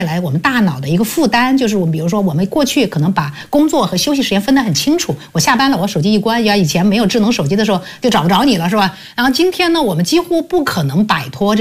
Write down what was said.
来我们大脑的一个负担，就是我们比如说我们过去可能把工作和休息时间分得很清楚，我下班了我手机一关，以前没有智能手机的时候就找不着你了，是吧？然后今天呢，我们几乎不可能摆脱这个